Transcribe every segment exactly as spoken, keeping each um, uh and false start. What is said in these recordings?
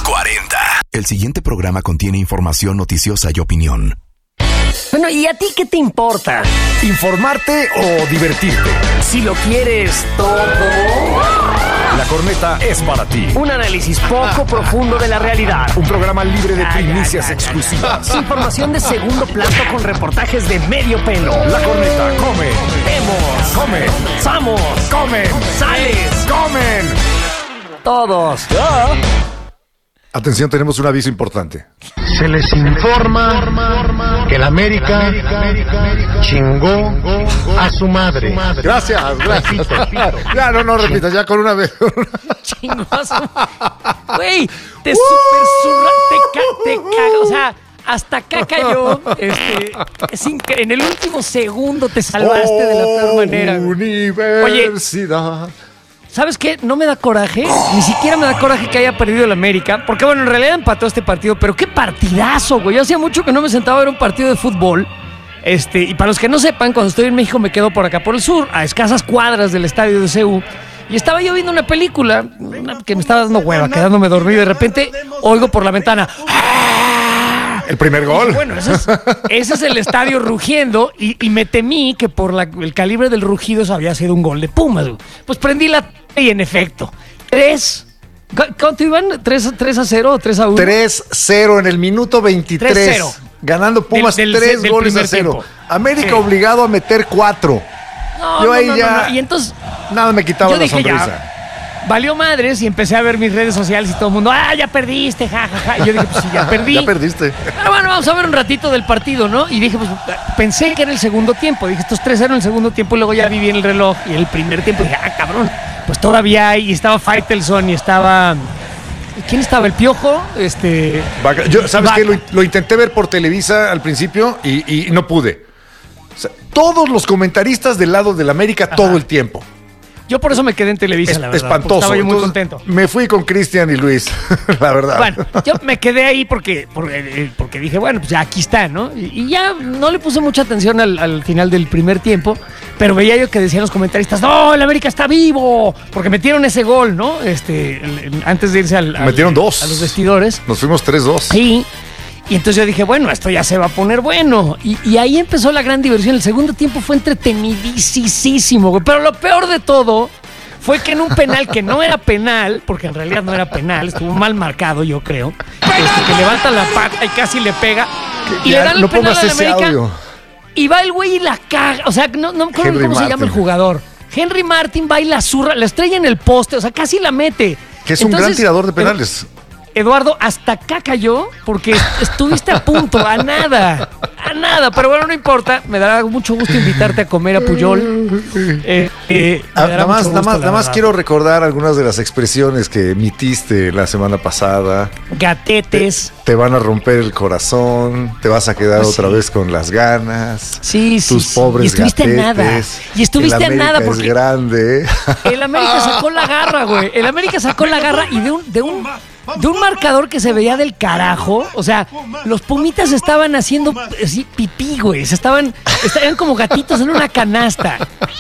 los cuarenta. El siguiente programa contiene información noticiosa y opinión. Bueno, ¿y a ti qué te importa? ¿Informarte o divertirte? Si lo quieres todo. La Corneta es para ti. Un análisis poco profundo de la realidad. Un programa libre de Ay, primicias ay, ay, exclusivas. Información de segundo plano con reportajes de medio pelo. La Corneta come, Vemos, come, somos, come, sales, comen. todos. Atención, tenemos un aviso importante. Se les informa que el América chingó a su madre. Gracias, gracias. Ya, no, no, repita, ya con una vez. Chingoso. Güey, te super surra, te, ca, te caga, o sea, hasta acá cayó. Este, es inc- en el último segundo te salvaste de la peor manera. Universidad. ¿Sabes qué? No me da coraje, ni siquiera me da coraje que haya perdido el América, porque bueno, en realidad empató este partido, pero qué partidazo, güey. Yo hacía mucho que no me sentaba a ver un partido de fútbol. Este, y para los que no sepan, cuando estoy en México me quedo por acá por el sur, a escasas cuadras del estadio de C U. Y estaba yo viendo una película una que me estaba dando hueva, quedándome dormido, y de repente oigo por la ventana. El primer gol. Bueno, ese es, ese es el estadio rugiendo y, y me temí que por la, el calibre del rugido eso había sido un gol de Pumas. Güey. Pues prendí la t- y en efecto, tres. ¿Cuánto iban? ¿tres a cero o tres a uno? tres cero en el minuto veintitrés. tres cero. Ganando Pumas Del- del- tres del goles a primer cero. tiempo. América Sí. obligado a meter cuatro. No, Yo no, ahí no, ya- no, no. Y entonces Nada me quitaba yo la dije sonrisa. ya, valió madres y empecé a ver mis redes sociales y todo el mundo, ah, ya perdiste, jajaja. Ja, ja. Y yo dije, pues sí, ya perdí. Ya perdiste. Pero bueno, vamos a ver un ratito del partido, ¿no? Y dije, pues pensé que era el segundo tiempo. Dije, estos tres eran el segundo tiempo y luego ya vi bien el reloj. Y el primer tiempo dije, ah, cabrón, pues todavía hay. Y estaba Faitelson y estaba... ¿Quién estaba? ¿El Piojo? Este... Vaca- Yo, ¿sabes Vaca. qué? Lo, lo intenté ver por Televisa al principio y, y no pude. O sea, todos los comentaristas del lado del América todo el tiempo. Yo por eso me quedé en Televisa, Es- la verdad. porque espantoso. Estaba yo muy Entonces, contento. Me fui con Cristian y Luis, la verdad. Bueno, yo me quedé ahí porque, porque, porque dije, bueno, pues ya aquí está, ¿no? Y, y ya no le puse mucha atención al, al final del primer tiempo, pero veía yo que decían los comentaristas, no, el América está vivo, porque metieron ese gol, ¿no? Este, el- el- antes de irse al, al- Metieron dos. a los vestidores. Nos fuimos tres dos. Sí. Y entonces yo dije, bueno, esto ya se va a poner bueno. Y, y ahí empezó la gran diversión. El segundo tiempo fue entretenidísimo, güey. Pero lo peor de todo fue que en un penal que no era penal, porque en realidad no era penal, estuvo mal marcado, yo creo. Este, que levanta la pata y casi le pega. Y Ya, le dan el no penal pongas al ese América. audio. Y va el güey y la caga. O sea, no, no me acuerdo Henry cómo se llama Martin. el jugador. Henry Martin va y la zurra, la estrella en el poste, o sea, casi la mete. Que es un gran tirador de penales. Eduardo, hasta acá cayó porque estuviste a punto, a nada, a nada. Pero bueno, no importa, me dará mucho gusto invitarte a comer a Puyol. Eh, eh, me Ah, dará nada más, mucho nada gusto, más, la nada más verdad. quiero recordar algunas de las expresiones que emitiste la semana pasada. Gatetes. Te van a romper el corazón, te vas a quedar Pues otra sí. vez con las ganas. Sí, sí, Tus sí. pobres Y estuviste a gatetes. nada. Y estuviste El a nada América porque es grande. el América sacó la garra, güey. El América sacó la garra y de un, de un, de un marcador que se veía del carajo. O sea, los Pumitas estaban haciendo así pipí, güey. Se estaban, estaban como gatitos en una canasta.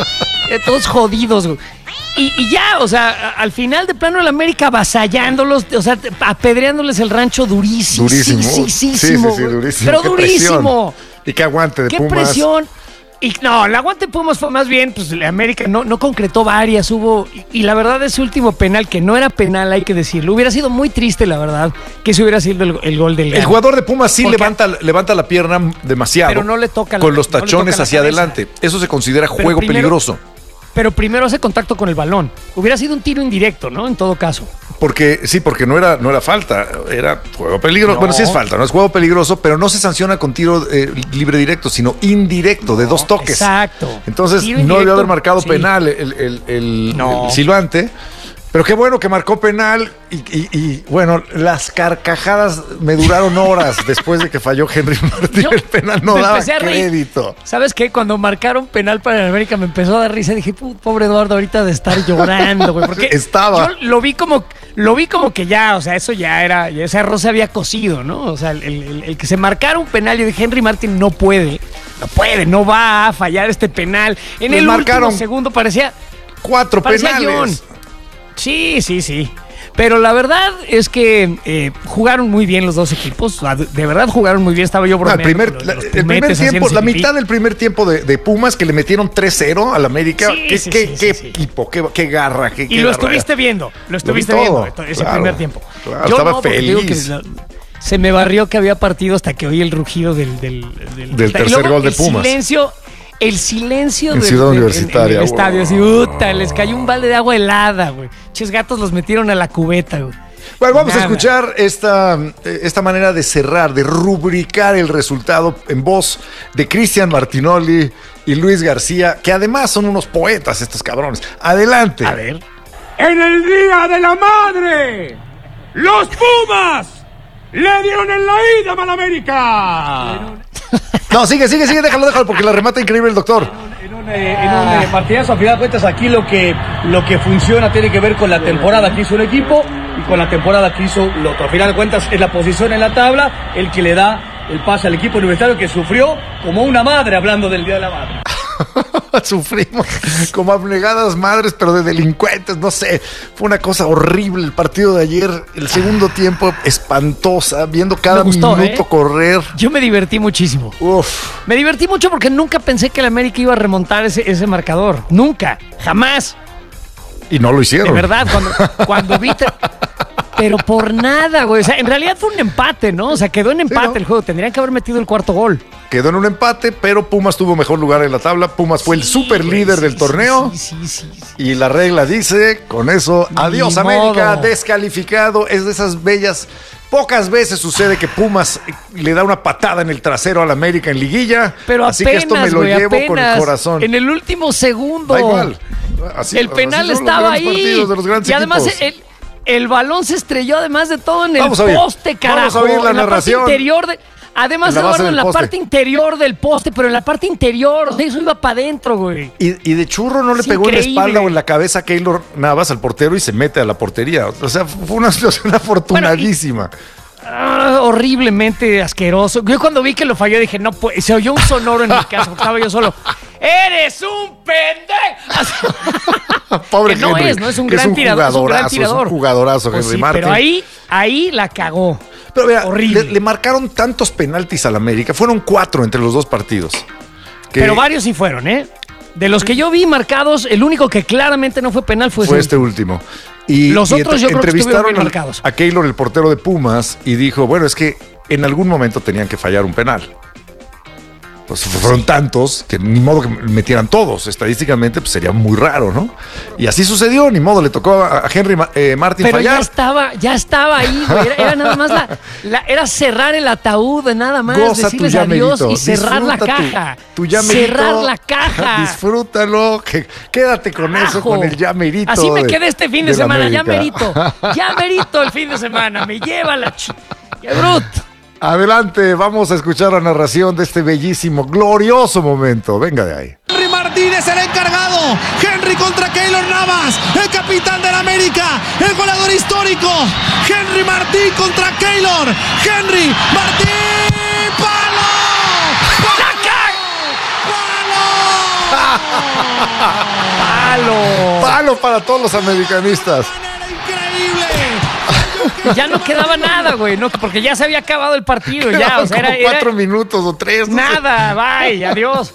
Eh, Todos jodidos, güey. Y, y ya, o sea, a- al final de plano el América avasallándolos, o sea, te- apedreándoles el rancho durísimo. Durísimo. Sí, sí, Sí, sí, sí, güey. durísimo. Pero Qué durísimo. presión. Y qué aguante de ¡Qué Pumas. presión! Y no, el aguante Pumas fue más bien, pues la América no, no concretó varias, hubo, y, y la verdad ese último penal, que no era penal, hay que decirlo, hubiera sido muy triste, la verdad, que ese hubiera sido el, el gol del El gane. jugador de Pumas sí Porque- levanta, levanta la pierna demasiado. Pero no le toca la- Con los no le tachones toca la hacia cabeza. adelante. Eso se considera Pero juego primero- peligroso. Pero primero hace contacto con el balón. Hubiera sido un tiro indirecto, ¿no? En todo caso. Porque, sí, porque no era, no era falta, era juego peligroso. No. Bueno, sí es falta, no es juego peligroso, pero no se sanciona con tiro eh, libre directo, sino indirecto, de dos toques. Exacto. Entonces, Tiro no debió indirecto, haber marcado sí. penal el, el, el- No. el silbante. Pero qué bueno que marcó penal y, y- y, bueno, las carcajadas me duraron horas después de que falló Henry Martín. Yo El penal no me daba empecé a reír. crédito. ¿Sabes qué? Cuando marcaron penal para el América me empezó a dar risa. Dije, "Pu- pobre Eduardo, ahorita de estar llorando, güey. Porque Estaba. Yo lo vi como, lo vi como que ya, o sea, eso ya era, ya ese arroz se había cocido, ¿no? O sea, el, el- el que se marcara un penal, yo dije, Henry Martin no puede, no puede, no va a fallar este penal. En Le el marcaron último segundo parecía, Cuatro parecía penales. guión. Sí, sí, sí. Pero la verdad es que eh, jugaron muy bien los dos equipos. De verdad jugaron muy bien. Estaba yo bromeando. No, el primer, con la, los el primer pumetes tiempo, haciéndose la pipí. mitad del primer tiempo de, de Pumas que le metieron tres cero al América. Sí, ¿Qué, sí, qué, sí, qué sí, sí. equipo? Qué, qué garra. Qué, Y qué lo garra. estuviste viendo. Lo estuviste vi viendo todo, ese claro, primer tiempo. claro, Yo estaba no, porque digo feliz. que la- se me barrió que había partido hasta que oí el rugido del, del, del, Del y tercer luego gol de el Pumas. Silencio, el silencio En del- Ciudad del- en- Universitaria, en el estadio. Así, wow. puta, les cayó un balde de agua helada, güey. Ches gatos los metieron a la cubeta, güey. Bueno, vamos Nada. a escuchar esta, esta manera de cerrar, de rubricar el resultado en voz de Cristian Martinoli y Luis García, que además son unos poetas estos cabrones. Adelante. A ver. En el Día de la Madre, los Pumas le dieron en la ida a América. No, sigue, sigue, sigue, déjalo, déjalo, porque la remata increíble el doctor. En un, eh, en un eh, partidazo, a final de cuentas, aquí lo que, lo que funciona tiene que ver con la temporada que hizo el equipo y con la temporada que hizo el otro. A final de cuentas, es la posición en la tabla el que le da el pase al equipo universitario que sufrió como una madre, hablando del Día de la Madre. Sufrimos como abnegadas madres, pero de delincuentes, no sé. Fue una cosa horrible el partido de ayer. El segundo tiempo, espantosa, viendo cada Me gustó, minuto ¿eh? correr. Yo me divertí muchísimo. Uf. Me divertí mucho porque nunca pensé que el América iba a remontar ese, ese marcador. Nunca. Jamás. Y no lo hicieron. De verdad, cuando, cuando vi... te- Pero por nada, güey. O sea, en realidad fue un empate, ¿no? O sea, quedó en empate ¿no? el juego. Tendrían que haber metido el cuarto gol. Quedó en un empate, pero Pumas tuvo mejor lugar en la tabla. Pumas fue el Sí, super güey, líder sí, del sí, torneo. Sí, sí, sí, sí. Y la regla dice, con eso, Ni adiós América, modo. descalificado. Es de esas bellas, pocas veces sucede que Pumas le da una patada en el trasero al América en liguilla. Pero Así apenas, que esto me lo güey, llevo con el apenas. corazón. En el último segundo. Da igual. Así- el penal así son los estaba grandes ahí. partidos de los grandes Y además equipos. el, el balón se estrelló además de todo en el Vamos a oír. poste, carajo. Vamos a oír la en la narración. parte interior de... Además, En la base Eduardo, del en la poste. parte interior del poste, pero en la parte interior, o sea, eso iba para adentro, güey. Y, y de churro no le Es pegó en la increíble. espalda o en la cabeza a Keylor Navas, al portero, y se mete a la portería. O sea, fue una situación afortunadísima. Ah, horriblemente asqueroso. Yo cuando vi que lo falló dije, no, pues, se oyó un sonoro en mi casa, estaba yo solo. ¡Eres un pendejo! Pobre Que no Henry. es, no es un que gran tirador, es un gran jugadorazo, tirador. Es un jugadorazo, Pues Henry sí, Martin. pero ahí, ahí la cagó. Pero vea, horrible. le, le marcaron tantos penaltis al América. Fueron cuatro entre los dos partidos. Que Pero varios sí fueron, ¿eh? De los que yo vi marcados, el único que claramente no fue penal fue, fue ese. este último. Y, Los y otros yo creo que entrevistaron estuvieron bien marcados. a Keylor, el portero de Pumas, y dijo, bueno, es que en algún momento tenían que fallar un penal. Pues fueron tantos que ni modo que metieran todos. Estadísticamente, pues sería muy raro, ¿no? Y así sucedió, ni modo, le tocó a a Henry eh, Martin Pero fallar. ya estaba, ya estaba ahí, güey. Era, era nada más la, la- era cerrar el ataúd, nada más, Goza tu decirles adiós llamerito. y cerrar la Disfruta tu- caja. Tu, llamerito. cerrar la caja. Disfrútalo. Que, quédate con eso, Carajo. con el llamerito. Así me de- quedé este fin de, de la semana, ya América. merito. Ya merito el fin de semana. Me lleva la ch... ¡Qué bruto! Adelante, vamos a escuchar la narración de este bellísimo, glorioso momento. Venga de ahí. Henry Martínez, el encargado. Henry contra Keylor Navas, el capitán del América, el goleador histórico. Henry Martín contra Keylor. Henry Martín, ¡palo! ¡Palo! ¡Palo! Palo para todos los americanistas. ¡Increíble! Ya no quedaba nada, güey. No, porque ya se había acabado el partido. Ya, Quedaban o sea, era, como era- cuatro minutos o tres. no sé. nada. Bye, adiós.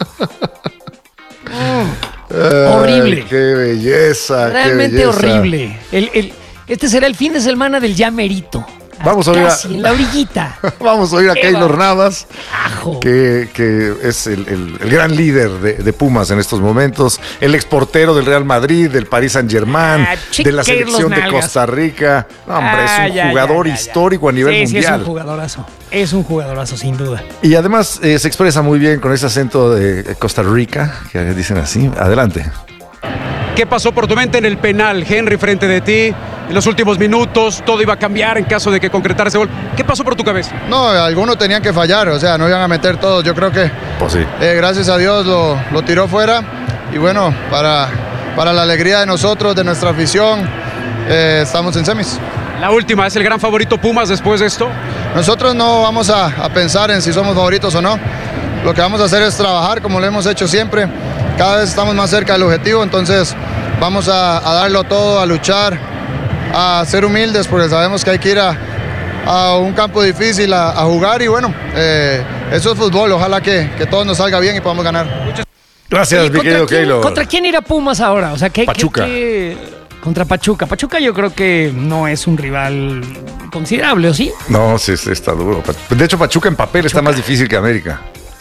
Ay, Horrible. Qué belleza. qué Realmente belleza. horrible. El, el- este será el fin de semana del ya merito. Vamos a oír a- Casi, en la orillita. Vamos a oír a Qué Keylor va- Navas, Ajo. que, que es el, el- el gran líder de, de Pumas en estos momentos, el exportero del Real Madrid, del Paris Saint Germain, Ah, chic, de la Keylor selección de nalgas. Costa Rica. No, hombre, Ah, es un ya, jugador ya, ya, ya. histórico a nivel sí, Sí, es mundial. un jugadorazo. Es un jugadorazo, sin duda. Y además eh, se expresa muy bien con ese acento de Costa Rica, que dicen así. Adelante. ¿Qué pasó por tu mente en el penal, Henry, frente de ti? En los últimos minutos, todo iba a cambiar en caso de que concretara ese gol. ¿Qué pasó por tu cabeza? No, algunos tenían que fallar, o sea, no iban a meter todos. Yo creo que Pues sí. eh, gracias a Dios lo, lo tiró fuera. Y bueno, para, para la alegría de nosotros, de nuestra afición, eh, estamos en semis. La última, ¿es el gran favorito Pumas después de esto? Nosotros no vamos a, a pensar en si somos favoritos o no. Lo que vamos a hacer es trabajar como lo hemos hecho siempre. Cada vez estamos más cerca del objetivo, entonces vamos a, a darlo todo, a luchar, a ser humildes porque sabemos que hay que ir a, a un campo difícil a, a jugar y bueno, eh, eso es fútbol, ojalá que, que todo nos salga bien y podamos ganar. Gracias, Oye, mi querido quién, Keylor. ¿Contra quién irá Pumas ahora? O sea, ¿qué, Pachuca. qué- qué- contra Pachuca. Pachuca yo creo que no es un rival considerable, ¿o sí? No, sí, sí, está duro. De hecho, Pachuca en papel está más difícil que América.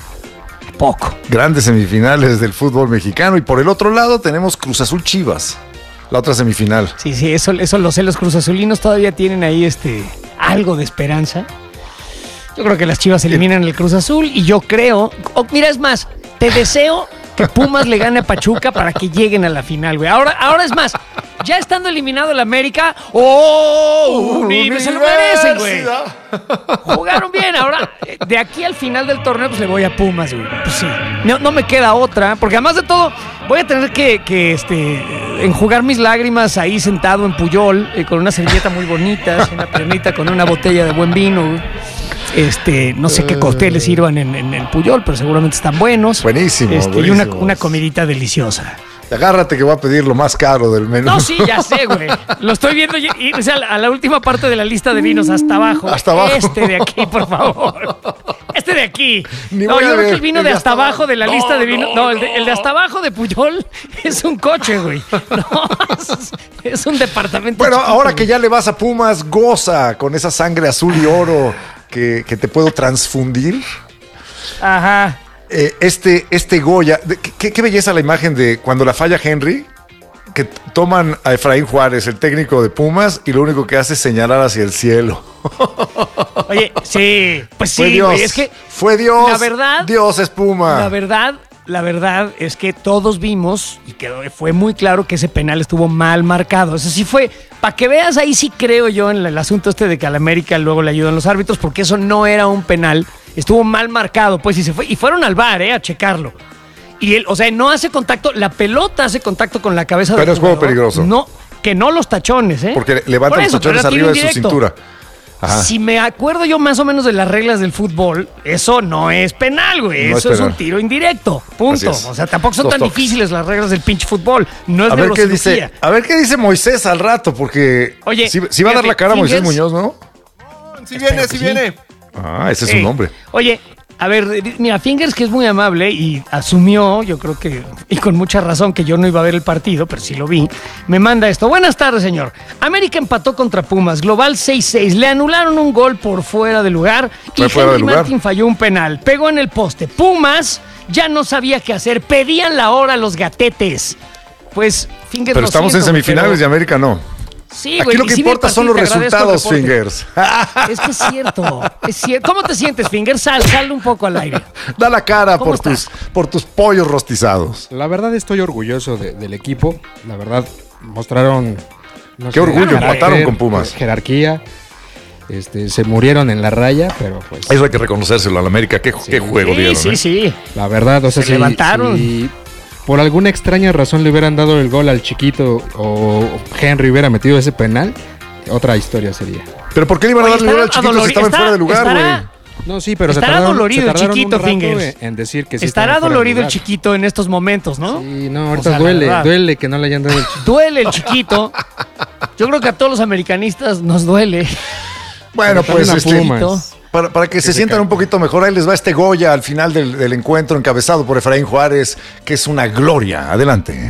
Poco. Grandes semifinales del fútbol mexicano. Y por el otro lado tenemos Cruz Azul Chivas, la otra semifinal. Sí, sí, eso, eso lo sé. Los cruzazulinos todavía tienen ahí este algo de esperanza. Yo creo que las Chivas eliminan el Cruz Azul y yo creo... oh, mira, es más, te deseo que Pumas le gane a Pachuca para que lleguen a la final, güey. Ahora, ahora es más, ya estando eliminado el América, ¡oh! Uni- se lo merecen, güey. Jugaron bien. Ahora, de aquí al final del torneo, pues le voy a Pumas, güey. Pues sí. No, no me queda otra, porque además de todo, voy a tener que, que este, enjugar mis lágrimas ahí sentado en Puyol, eh, con una servilleta muy bonita, una piernita con una botella de buen vino, güey. Este, no sé qué cócteles sirvan en, en el Puyol, pero seguramente están buenos. Buenísimo, Este, y una, buenísimos. una comidita deliciosa. Agárrate que voy a pedir lo más caro del menú. No, sí, ya sé, güey. Lo estoy viendo y, y, o sea, a la última parte de la lista de vinos, hasta abajo. Hasta abajo. Este de aquí, por favor. Este de aquí. Ni No, voy a yo creo ver, que el vino el de de hasta hasta abajo de la abajo. lista No, de vinos. No, no, el, de, el de hasta abajo de Puyol es un coche, güey. No, es, es un departamento. Bueno, chiquito, ahora güey. que ya le vas a Pumas, goza con esa sangre azul y oro que, que te puedo transfundir. Ajá. Eh, este, este Goya, de- qué, qué belleza la imagen de cuando la falla Henry, que t- toman a Efraín Juárez, el técnico de Pumas, y lo único que hace es señalar hacia el cielo. Oye, sí, pues Fue sí, Dios, güey. Es que fue Dios. la verdad- Dios es Puma. La verdad, la verdad es que todos vimos y quedó, fue muy claro que ese penal estuvo mal marcado. Eso sí fue, para que veas, ahí sí creo yo en el asunto este de que al América luego le ayudan los árbitros, porque eso no era un penal, estuvo mal marcado, pues, y se fue, y fueron al V A R, eh, a checarlo. Y él, o sea, no hace contacto, la pelota hace contacto con la cabeza del Pero es juego jugador. peligroso. No, que no los tachones, ¿eh? Porque levanta Por los eso, tachones pero era arriba de tiro su indirecto. cintura. Ajá. Si me acuerdo yo más o menos de las reglas del fútbol, eso no es penal, güey. No es eso es, penal. un tiro indirecto. Punto. Así es. O sea, tampoco son Dos tan toques. difíciles las reglas del pinche fútbol. No es A ver qué neurocirugía. dice, a ver qué dice Moisés al rato, porque Oye, si, si va a dar fíjate, la cara a Moisés Fingers- Muñoz, ¿no? Si viene, si sí. viene. Ah, ese es Ey, su nombre. Oye, a ver, mira, Fingers, que es muy amable y asumió, yo creo que, y con mucha razón, que yo no iba a ver el partido, pero sí lo vi, me manda esto. Buenas tardes, señor. América empató contra Pumas, global seis seis. Le anularon un gol por fuera de lugar y Fue fuera de Henry lugar. Martin falló un penal. Pegó en el poste. Pumas ya no sabía qué hacer. Pedían la hora a los gatetes. Pues, Fingers, Pero lo estamos en siento, semifinales pero- y América no. Sí, Aquí güey, lo y que si vi el importa son los partido, te agradezco el resultados, reporte. Fingers. Es que es cierto, es cierto. ¿Cómo te sientes, Finger? Sal, sal un poco al aire. Da la cara ¿Cómo por tus, estás? por tus pollos rostizados. La verdad estoy orgulloso de- del equipo. La verdad mostraron... no Qué sé, orgullo, carácter, empataron con Pumas. Jerarquía. Este, se murieron en la raya, pero pues... Eso hay que reconocérselo al América. Qué, qué juego Sí, dieron. sí, ¿eh? sí. La verdad, o sea, Se si, levantaron. si por alguna extraña razón le hubieran dado el gol al chiquito o Henry hubiera metido ese penal, otra historia sería. Pero ¿por qué le iban a Oye, darle gol al estará chiquito si adolori- estaba en está- fuera de lugar, estará- güey? No, sí, pero se Estará tardaron, dolorido se el tardaron chiquito, un rato Fingers. en decir que sí Estará estaba fuera de dolorido el lugar. chiquito en estos momentos, ¿no? Sí, no, O ahorita sea, la duele, verdad. duele que no le hayan dado el chiquito. Duele el chiquito. Yo creo que a todos los americanistas nos duele. Bueno, Pero pues también a este, Pumas. para, para que, se sientan un poquito mejor, ahí les va este Goya al final del, del encuentro encabezado por Efraín Juárez, que es una gloria. Adelante.